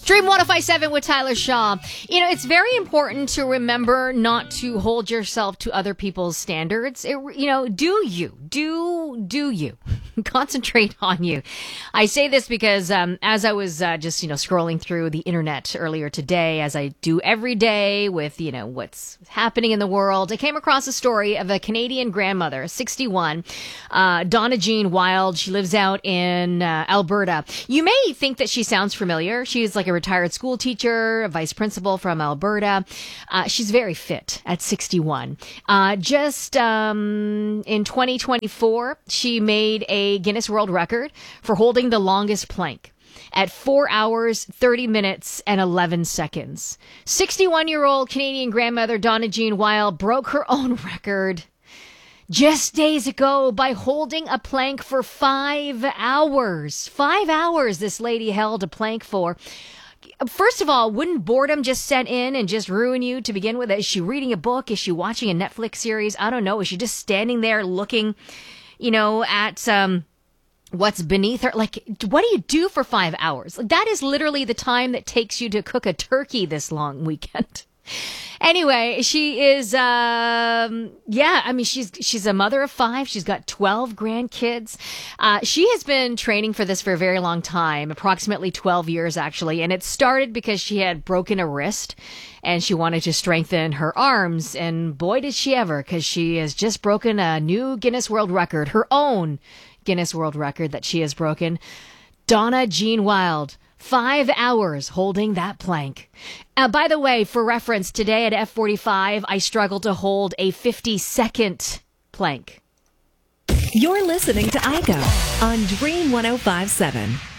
Dream 1057 with Tyler Shaw. You know, it's very important to remember not to hold yourself to other people's standards. Do you. Concentrate on you. I say this because as I was just scrolling through the internet earlier today, as I do every day with, what's happening in the world, I came across a story of a Canadian grandmother, 61, Donna Jean Wild. She lives out in Alberta. You may think that she sounds familiar. She's like a retired school teacher, a vice principal from Alberta. She's very fit at 61. In 2024, she made a Guinness World Record for holding the longest plank at 4 hours, 30 minutes, and 11 seconds. 61-year-old Canadian grandmother Donna Jean Wild broke her own record just days ago by holding a plank for 5 hours. 5 hours this lady held a plank for. First of all, wouldn't boredom just set in and just ruin you to begin with? Is she reading a book? Is she watching a Netflix series? I don't know. Is she just standing there looking, at what's beneath her? Like, what do you do for 5 hours? That is literally the time that takes you to cook a turkey this long weekend. Anyway, she is, she's a mother of 5. She's got 12 grandkids. She has been training for this for a very long time, approximately 12 years, actually. And it started because she had broken a wrist and she wanted to strengthen her arms. And boy, did she ever, because she has just broken a new Guinness World Record, her own Guinness World Record that she has broken. Donna Jean Wild. 5 hours holding that plank. By the way, for reference, today at F45, I struggled to hold a 50-second plank. You're listening to IGO on Dream 1057.